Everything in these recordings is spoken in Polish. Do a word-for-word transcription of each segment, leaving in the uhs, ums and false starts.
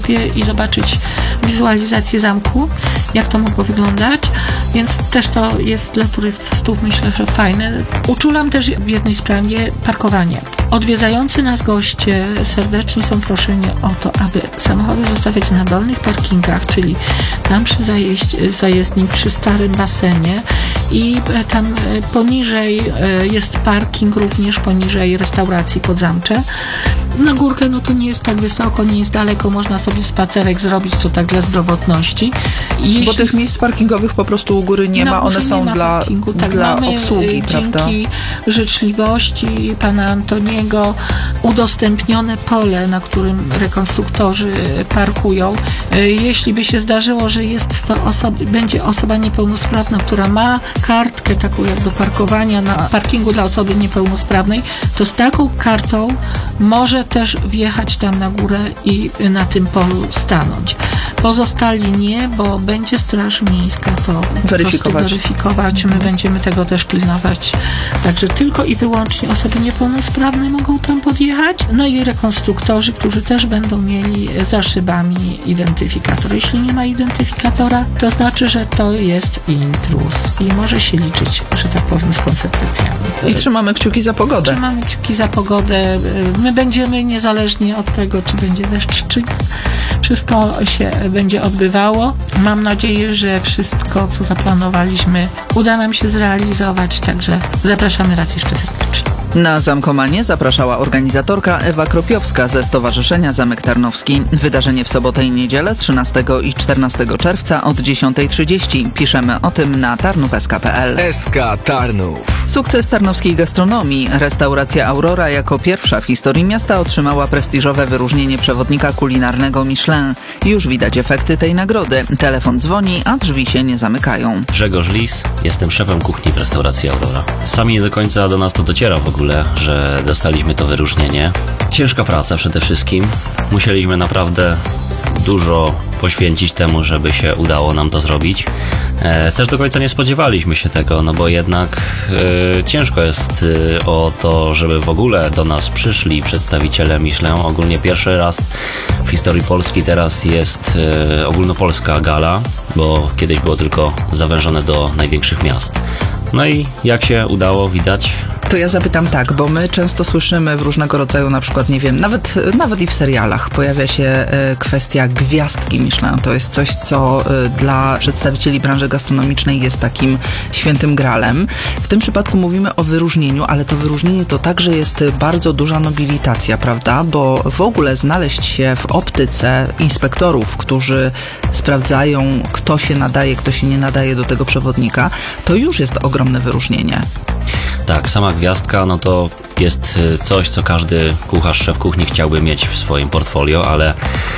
i zobaczyć wizualizację zamku, jak to mogło wyglądać, więc też to jest dla turystów, myślę, że fajne. Uczulam też w jednej sprawie parkowanie. Odwiedzający nas goście serdecznie są proszeni o to, aby samochody zostawiać na dolnych parkingach, czyli tam przy zajeźdź, zajezdni, przy starym basenie i tam poniżej jest parking, również poniżej restauracji Podzamcze. Na górkę no to nie jest tak wysoko, nie jest daleko, można sobie spacerek zrobić, co tak dla zdrowotności. Jeśli Bo tych miejsc parkingowych po prostu u góry nie ma, one są dla, tak, dla mamy, obsługi, prawda? Dzięki życzliwości pana Antoniego udostępnione pole, na którym rekonstruktorzy parkują. Jeśli by się zdarzyło, że jest to osoba, będzie osoba niepełnosprawna, która ma kartkę taką jak do parkowania na parkingu dla osoby niepełnosprawnej, to z taką kartą może też wjechać tam na górę i na tym polu stanąć. Pozostali nie, bo będzie Straż Miejska to weryfikować. weryfikować. My będziemy tego też pilnować. Także tylko i wyłącznie osoby niepełnosprawne mogą tam podjechać. No i rekonstruktorzy, którzy też będą mieli za szybami identyfikator. Jeśli nie ma identyfikatora, to znaczy, że to jest intruz i może się liczyć, że tak powiem, z konsekwencjami. I trzymamy kciuki za pogodę. Trzymamy kciuki za pogodę. My będziemy niezależnie od tego, czy będzie deszcz, czy nie. Wszystko się będzie odbywało. Mam nadzieję, że wszystko, co zaplanowaliśmy, uda nam się zrealizować, także zapraszamy raz jeszcze serdecznie. Na Zamkomanie zapraszała organizatorka Ewa Kropiowska ze Stowarzyszenia Zamek Tarnowski. Wydarzenie w sobotę i niedzielę trzynastego i czternastego czerwca od dziesiątej trzydzieści. Piszemy o tym na tarnów kropka s k kropka p l. S K Tarnów. Sukces tarnowskiej gastronomii. Restauracja Aurora jako pierwsza w historii miasta otrzymała prestiżowe wyróżnienie przewodnika kulinarnego Michelin. Już widać efekty tej nagrody. Telefon dzwoni, a drzwi się nie zamykają. Grzegorz Lis, jestem szefem kuchni w restauracji Aurora. Sami nie do końca do nas to dociera w ogóle, że dostaliśmy to wyróżnienie. Ciężka praca przede wszystkim. Musieliśmy naprawdę dużo poświęcić temu, żeby się udało nam to zrobić. E, też do końca nie spodziewaliśmy się tego, no bo jednak e, ciężko jest e, o to, żeby w ogóle do nas przyszli przedstawiciele Michelin. Ogólnie pierwszy raz w historii Polski teraz jest e, ogólnopolska gala, bo kiedyś było tylko zawężone do największych miast. No i jak się udało, widać. To ja zapytam tak, bo my często słyszymy w różnego rodzaju, na przykład, nie wiem, nawet, nawet i w serialach pojawia się e, kwestia gwiazdki Michelin. To jest coś, co e, dla przedstawicieli branży gastronomicznej jest takim świętym gralem. W tym przypadku mówimy o wyróżnieniu, ale to wyróżnienie to także jest bardzo duża nobilitacja, prawda? Bo w ogóle znaleźć się w optyce inspektorów, którzy sprawdzają, kto się nadaje, kto się nie nadaje do tego przewodnika, to już jest ogromne wyróżnienie. Tak, sama gwiazdka, no to jest coś, co każdy kucharz, szef kuchni chciałby mieć w swoim portfolio, ale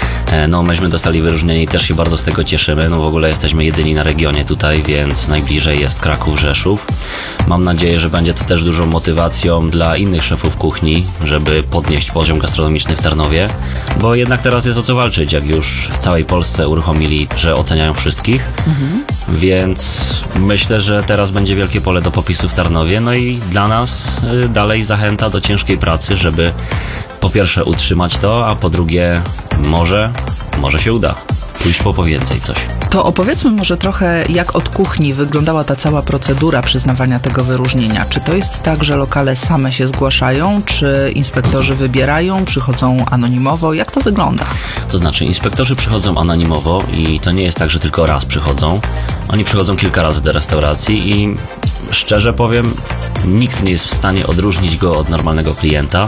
no myśmy dostali wyróżnienie i też się bardzo z tego cieszymy. No w ogóle jesteśmy jedyni na regionie tutaj, więc najbliżej jest Kraków, Rzeszów. Mam nadzieję, że będzie to też dużą motywacją dla innych szefów kuchni, żeby podnieść poziom gastronomiczny w Tarnowie, bo jednak teraz jest o co walczyć, jak już w całej Polsce uruchomili, że oceniają wszystkich, mhm. Więc myślę, że teraz będzie wielkie pole do popisu w Tarnowie, no i dla nas y, dalej zachęta do ciężkiej pracy, żeby po pierwsze utrzymać to, a po drugie może, może się uda pójść po po więcej coś. To opowiedzmy może trochę, jak od kuchni wyglądała ta cała procedura przyznawania tego wyróżnienia. Czy to jest tak, że lokale same się zgłaszają, czy inspektorzy wybierają, przychodzą anonimowo? Jak to wygląda? To znaczy, inspektorzy przychodzą anonimowo i to nie jest tak, że tylko raz przychodzą. Oni przychodzą kilka razy do restauracji i szczerze powiem, nikt nie jest w stanie odróżnić go od normalnego klienta.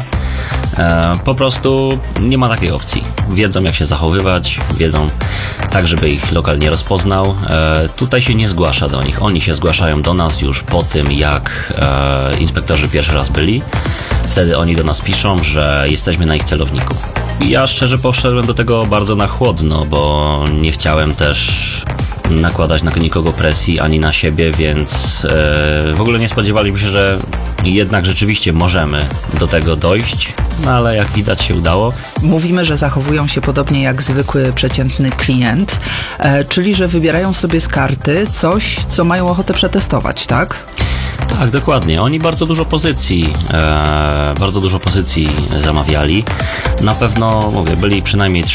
E, po prostu nie ma takiej opcji. Wiedzą, jak się zachowywać, wiedzą tak, żeby ich lokal nie rozpoznał. E, tutaj się nie zgłasza do nich. Oni się zgłaszają do nas już po tym, jak e, inspektorzy pierwszy raz byli. Wtedy oni do nas piszą, że jesteśmy na ich celowniku. Ja szczerze poszedłem do tego bardzo na chłodno, bo nie chciałem też nakładać na nikogo presji ani na siebie, więc yy, w ogóle nie spodziewaliśmy się, że jednak rzeczywiście możemy do tego dojść, no ale jak widać się udało. Mówimy, że zachowują się podobnie jak zwykły, przeciętny klient, e, czyli że wybierają sobie z karty coś, co mają ochotę przetestować, tak? Tak, dokładnie. Oni bardzo dużo pozycji, e, bardzo dużo pozycji zamawiali. Na pewno, mówię, byli przynajmniej trzy